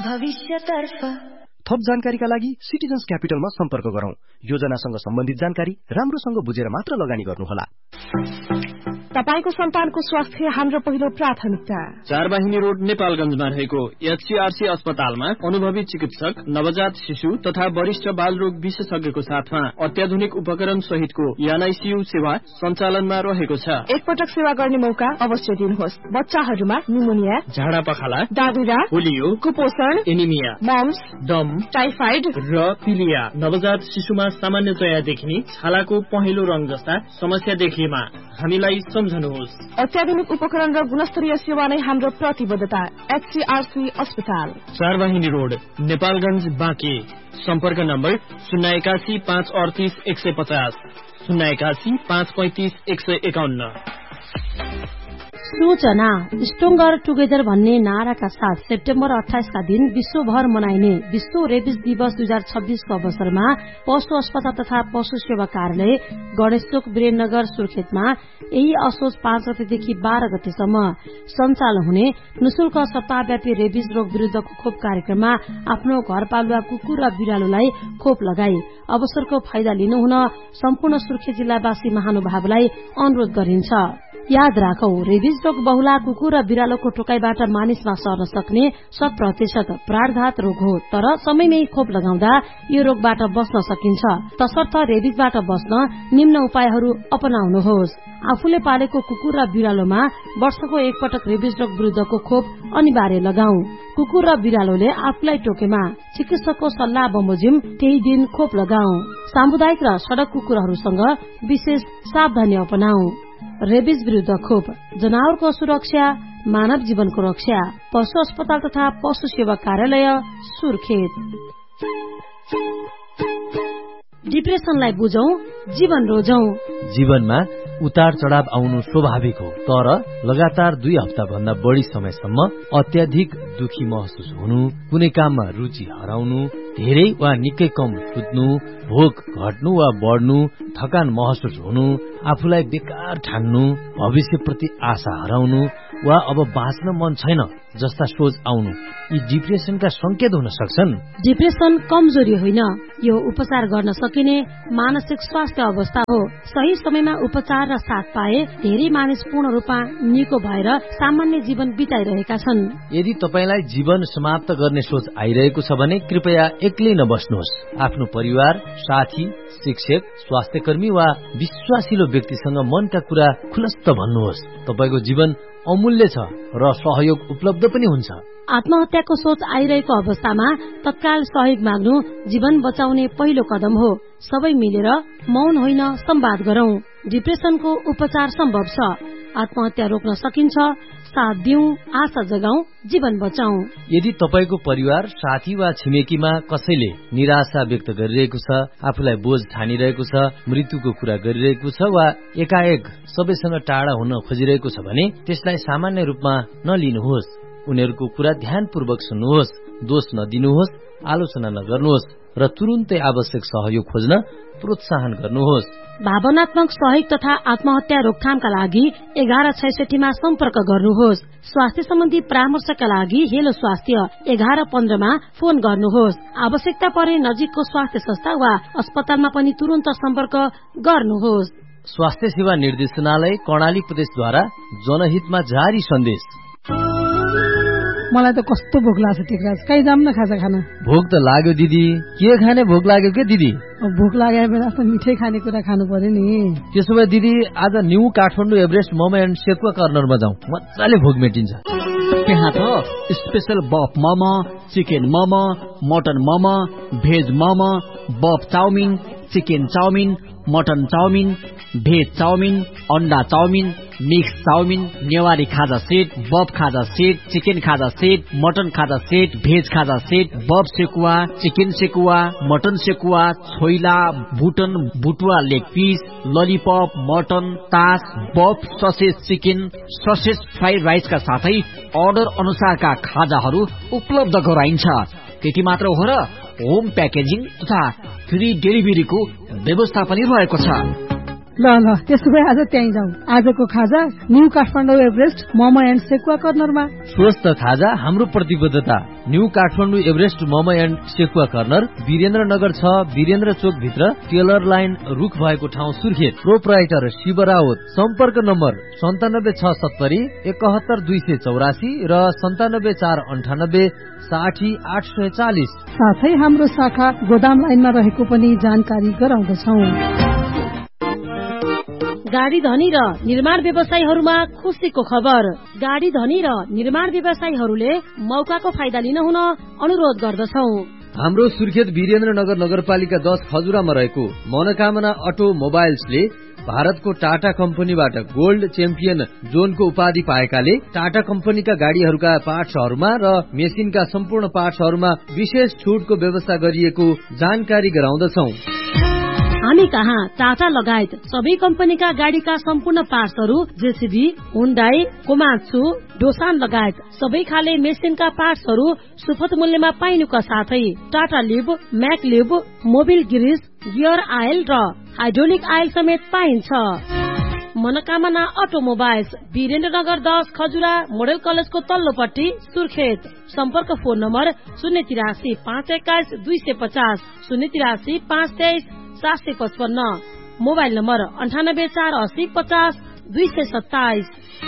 भविष्यतर्फ। थप जानकारीका लागि सिटिजन्स क्यापिटलमा सम्पर्क गरौं। योजनासँग सम्बन्धित जानकारी राम्रोसँग बुझेर मात्र लगानी गर्नुहोला। तपाईको सन्तानको स्वास्थ्य हाम्रो पहिलो प्राथमिकता। चारवाहिनी रोड नेपालगञ्जमा रहेको एचसीआरसी अस्पतालमा अनुभवी चिकित्सक, नवजात शिशु तथा वरिष्ठ बालरोग विशेषज्ञको साथमा अत्याधुनिक उपकरण सहितको एनआईसीयू सेवा सञ्चालनमा रहेको छ। एकपटक सेवा गर्ने मौका अवश्य दिनुहोस्। बच्चाहरूमा निमोनिया, झाडा पखाला, दादुरा, पोलियो, कुपोषण, एनिमिया, मम्स, दम, टाइफाइड र पिलिया। नवजात शिशुमा सामान्यतया देखिने छालाको पहेँलो रंग जस्ता समस्या देखिएमा हामीलाई सम्झनुहोस्। अत्याधुनिक उपकरण र गुणस्तरीय सेवा नै हाम्रो प्रतिबद्धता। एचसीआरसी अस्पताल, चारवाहिनी रोड, नेपालगञ्ज, बाँके। सम्पर्क नम्बर 081 538 150, 081 535 151। सूचना स्ट्रोङ्गर टुगेदर भन्ने नाराका साथ सेप्टेम्बर 28 का दिन विश्वभर मनाइने विश्व रेबिज दिवस 2026 को अवसरमा पशु अस्पताल तथा पशु सेवा कार्यालय गणेशचोक वीरेन्द्रनगर सुर्खेतमा यही असोज 5 गतेदेखि 12 गतेसम्म सञ्चालन हुने निशुल्क सप्ताहव्यापी रेबिज रोग विरूद्धको खोप कार्यक्रममा आफ्नो घरपालुवा कुकुर र बिरालोलाई खोप लगाई अवसरको फाइदा लिनुहुन सम्पूर्ण सुर्खेत जिल्लावासी महानुभावलाई अनुरोध गरिन्छ। याद राखौ, रेबिज रोग बहुला कुकुर र बिरालोको टोकाईबाट मानिसमा सर्न सक्ने 100% प्राणघात रोग हो। तर समयमै खोप लगाउँदा यो रोगबाट बच्न सकिन्छ। तसर्थ रेबिजबाट बच्न निम्न उपायहरू अपनाउनुहोस्। आफूले पालेको कुकुर र बिरालोमा वर्षको एकपटक रेबिज रोग विरूद्धको खोप अनिवार्य लगाऊ। कुकुर र बिरालोले आफूलाई टोकेमा चिकित्सकको सल्लाह बमोजिम त्यही दिन खोप लगाऊ। सामुदायिक र सड़क कुकुरहरूसँग विशेष सावधानी अपनाऊ। रेबिज विरूद्ध खोप जनावरको सुरक्षा, मानव जीवनको रक्षा। पशु अस्पताल तथा पशु सेवा कार्यालय सुर्खेत। डिप्रेसनलाई बुझौं, जीवन रोजौं। जीवनमा उतार चढ़ाव आउनु स्वाभाविक हो, तर लगातार 2 हप्ता भन्दा बढ़ी समयसम्म अत्याधिक दुखी महसुस हुनु, कुनै काममा रुचि हराउनु, धेरै वा निकै कम सुत्नु, भोक घट्नु वा बढ्नु, थकान महसुस हुनु, आफूलाई बेकार ठान्नु, भविष्यप्रति आशा हराउनु वा अब बाँच्न मन छैन जस्ता सोच आउनु यी डिप्रेसनका संकेत हुन सक्छन्। डिप्रेसन कमजोरी होइन, यो उपचार गर्न सकिने मानसिक स्वास्थ्य अवस्था हो। सही समयमा उपचार र साथ पाए धेरै मानिस पूर्ण रूपमा निको भएर सामान्य जीवन बिताइरहेका छन्। यदि तपाईलाई जीवन समाप्त गर्ने सोच आइरहेको छ भने कृपया एक्लै नबस्नुहोस्। आफ्नो परिवार, साथी, शिक्षक, स्वास्थ्यकर्मी वा विश्वासिलो व्यक्तिसँग मनका कुरा खुलस्त भन्नुहोस्। तपाईको जीवन अमूल्य छ र सहयोग उपलब्ध पनि हुन्छ। आत्महत्याको सोच आइरहेको अवस्थामा तत्काल सहयोग माग्नु जीवन बचाउने पहिलो कदम हो। सबै मिलेर मौन होइन संवाद गरौं। डिप्रेसनको उपचार सम्भव छ। आत्महत्या रोक्न सकिन्छ। साथ दिउँ, आशा जगाऊ, जीवन बचाऊ। यदि तपाईको परिवार, साथी वा छिमेकीमा कसैले निराशा व्यक्त गरिरहेको छ, आफूलाई बोझ ठानिरहेको छ, मृत्युको कुरा गरिरहेको छ वा एकाएक सबैसँग टाढा हुन खोजिरहेको छ भने त्यसलाई सामान्य रूपमा नलिनुहोस्। उनीहरूको कुरा ध्यानपूर्वक सुन्नुहोस्, दोष नदिनुहोस्, आलोचना नगर्नुहोस् र तुरुन्तै आवश्यक सहयोग खोज्न प्रोत्साहन गर्नुहोस्। भावनात्मक सहयोग तथा आत्महत्या रोकथामका लागि 1166 मा सम्पर्क गर्नुहोस्। स्वास्थ्य सम्बन्धी परामर्शका लागि हेलो स्वास्थ्य 1115 मा फोन गर्नुहोस्। आवश्यकता परे नजिकको स्वास्थ्य संस्था वा अस्पतालमा पनि तुरन्त सम्पर्क गर्नुहोस्। स्वास्थ्य सेवा निर्देशनालय कर्णाली प्रदेशद्वारा जनहितमा जारी सन्देश। मलाई त कस्तो भोक लाग्छ टिकराज, कहीँ जाम न खाजा खान। भोक त लाग्यो दिदी, के खाने भोक लाग्यो के दिदी? भोक लागेको बेला त मिठै खाने कुरा खानु पर्यो नि। त्यसो भए दिदी आज new Kathmandu Everest momo and sekuwa कर्नरमा जाउँ, मजाले भोक मेटिन्छ। त्यहाँ त स्पेशल बफ momo, chicken momo, mutton momo, veg momo, बफ chowmein, chicken chowmein, mutton chowmein, veg chowmein, अन्डा चाउमिन, मिक्स चाउमिन, नेवारी खाजा सेट, बफ खाजा सेट, चिकन खाजा सेट, मटन खाजा सेट, भेज खाजा सेट, बफ sekuwa, chicken sekuwa, mutton sekuwa, choila, बुटन बुटुवा leg piece, lollipop, mutton, तास, बफ ससेज चिकन, ससेज फ्राइड राइसका साथै order अनुसारका खाजाहरू उपलब्ध गराइन्छ। त्यति मात्र हो र होम प्याकेजिङ तथा फ्री डेलिभरीको व्यवस्था पनि रहेको छ। ल त्यसो भए आज त्यहीँ जाउँ। आजको खाजा new Kathmandu Everest momo and sekuwa कर्नरमा। स्वस्थ खाजा हाम्रो प्रतिबद्धता। New Kathmandu Everest momo and sekuwa corner Birendranagar 6 Birendra चोक भित्र टेलर लाइन रुख भएको ठाउँ सुर्खेत। प्रोप्राइटर शिव राउत। सम्पर्क नम्बर 97670 71284 र 97498 60840। साथै हाम्रो शाखा गोदाम लाइनमा रहेको पनि जानकारी गराउँदछौ। गाडी धनी र निर्माण व्यवसायीहरूमा खुसीको खबर। गाडी धनी र निर्माण व्यवसायीहरूले मौकाको फाइदा लिन हुन अनुरोध गर्दछौ। हाम्रो सुर्खेत वीरेन्द्रनगर नगरपालिका 10 खजुरामा रहेको मनोकामना अटो मोबाइल्सले भारतको टाटा कम्पनीबाट गोल्ड च्याम्पियन जोनको उपाधि पाएकाले टाटा कम्पनीका गाडीहरूका पार्ट्सहरूमा र मेसिनका सम्पूर्ण पार्ट्सहरूमा विशेष छुटको व्यवस्था गरिएको जानकारी गराउँदछौ। हामी कहाँ टाटा लगायत सबै कम्पनीका गाडीका सम्पूर्ण पार्ट्सहरू जेसीबी, हुन्डाई, कोमात्सु, डोसान लगायत सबै खाले मेसिनका पार्ट्सहरू सुपथ मूल्यमा पाइनुका साथै टाटा लिब, म्याक लिब, मोबिल गिरिस, गियर आयल र हाइड्रोलिक आयल समेत पाइन्छ। मनोकामना अटोमोबाइल्स वीरेन्द्रनगर 10 खजुरा मोडेल कलेजको तल्लोपट्टि सुर्खेत। सम्पर्क फोन नम्बर 083 521 250 083 523 755 मोबाइल नम्बर 98 480 50 227।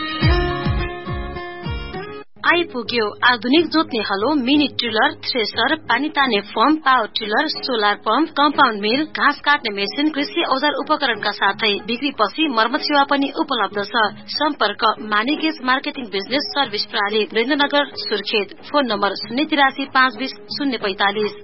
आइपुग्यो आधुनिक जोत्ने हलो, मिनी टिलर, थ्रेसर, पानी तान्ने form, power tiller, solar pump, compound मिल, घाँस काट्ने मेसिन, कृषि औजार उपकरणका साथै बिक्रीपछि मर्मत सेवा पनि उपलब्ध छ। सम्पर्क मानिगेज मार्केटिङ बिजनेस सर्भिस प्रणाली वीरेन्द्रनगर सुर्खेत। Phone number 083 520 045।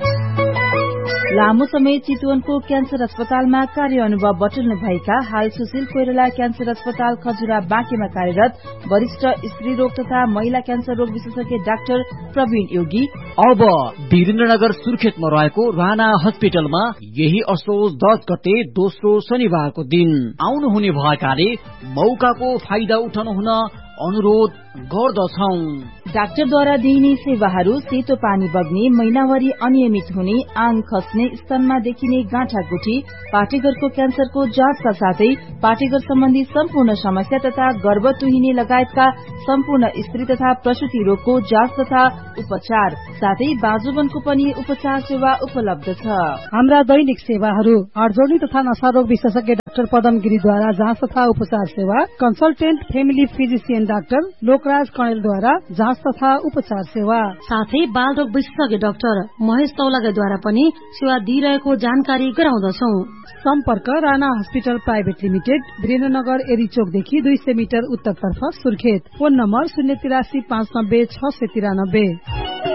लामो समय चितवनको क्यान्सर अस्पतालमा कार्य अनुभव बटुल्नु भएका हाल सुशील कोइराला क्यान्सर अस्पताल खजुरा बाँकेमा कार्यरत वरिष्ठ स्त्री रोग तथा महिला क्यान्सर रोग विशेषज्ञ डाक्टर प्रवीण योगी अब वीरेन्द्रनगर सुर्खेतमा रहेको राणा हस्पिटलमा यही असोज 10 गते दोस्रो शनिबारको दिन आउनुहुने भएकाले मौकाको फाइदा उठाउनु हुन अनुरोध गर्दछौ। डाक्टरद्वारा दिइने सेवाहरू सेतो पानी बग्ने, महिनावारी अनियमित हुने, आङ खस्ने, स्तनमा देखिने गाँठागुठी, पाटेघरको क्यान्सरको जाँचका साथै पाटेघर सम्बन्धी सम्पूर्ण समस्या तथा गर्भ तुहिने लगायतका सम्पूर्ण स्त्री तथा प्रसूति रोगको जाँच तथा उपचार साथै बाजुबनको पनि उपचार सेवा उपलब्ध छ। हाम्रा दैनिक सेवाहरू हडजोडी तथा नशारोग विशेषज्ञ डाक्टर पदम गिरीद्वारा जाँच तथा उपचार सेवा, consultant family physician doctor Lokraj कणेलद्वारा जाँच तथा उपचार सेवा, साथै बालरोग विशेषज्ञ डाक्टर महेश तौलागाद्वारा पनि सेवा दिइरहेको जानकारी गराउँदछौ। सम्पर्क Rana hospital private limited Birendranagar एरी चोकदेखि 200 मिटर उत्तरतर्फ सुर्खेत। Phone number 083 590 693।